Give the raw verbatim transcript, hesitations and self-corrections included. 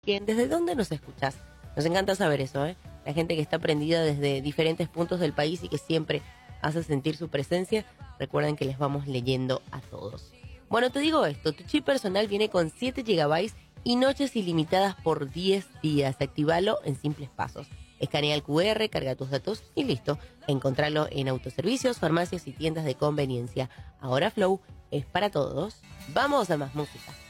quién, desde dónde nos escuchás. Nos encanta saber eso, ¿eh? La gente que está prendida desde diferentes puntos del país y que siempre hace sentir su presencia. Recuerden que les vamos leyendo a todos. Bueno, te digo esto, tu chip personal viene con siete gigabytes y noches ilimitadas por diez días. Actívalo en simples pasos. Escanea el cu erre, carga tus datos y listo. Encontralo en autoservicios, farmacias y tiendas de conveniencia. Ahora Flow es para todos. Vamos a más música.